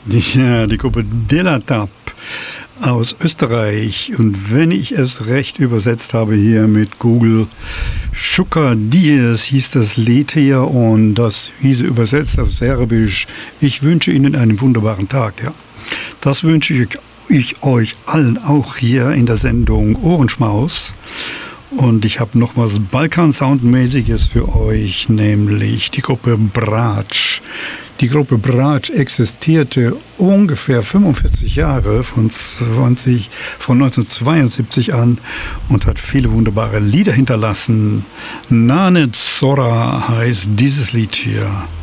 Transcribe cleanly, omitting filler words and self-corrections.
Die Gruppe Delatab aus Österreich. Und wenn ich es recht übersetzt habe hier mit Google, Shukar Dies hieß das Lied hier und das hieße übersetzt auf Serbisch: Ich wünsche Ihnen einen wunderbaren Tag. Ja. Das wünsche ich euch allen auch hier in der Sendung Ohrenschmaus. Und ich habe noch was Balkan-Soundmäßiges für euch, nämlich die Gruppe Brač. Die Gruppe Brač existierte ungefähr 45 Jahre, von 1972 an, und hat viele wunderbare Lieder hinterlassen. Nane Zora heißt dieses Lied hier.